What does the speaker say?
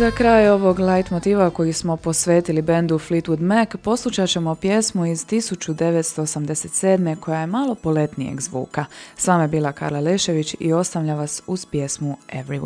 Za kraj ovog light motiva koji smo posvetili bendu Fleetwood Mac poslušat ćemo pjesmu iz 1987. koja je malo poletnijeg zvuka. S vama je bila Karla Lešević i ostavlja vas uz pjesmu Everywhere.